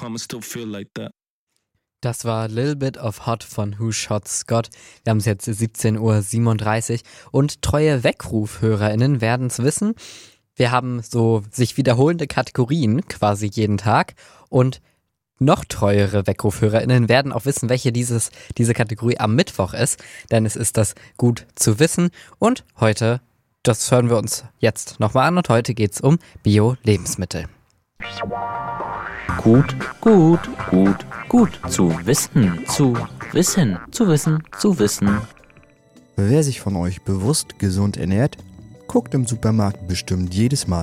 I'ma still feel like that. Das war Little Bit of Hot von Who Shot Scott. Wir haben es jetzt 17:37 Uhr und treue Weckrufhörerinnen werden es wissen. Wir haben so sich wiederholende Kategorien quasi jeden Tag und noch treuere Weckrufhörerinnen werden auch wissen, welche diese Kategorie am Mittwoch ist, denn es ist das gut zu wissen. Und heute, das hören wir uns jetzt nochmal an und heute geht es um Bio-Lebensmittel. Gut zu wissen. Wer sich von euch bewusst gesund ernährt, guckt im Supermarkt bestimmt jedes Mal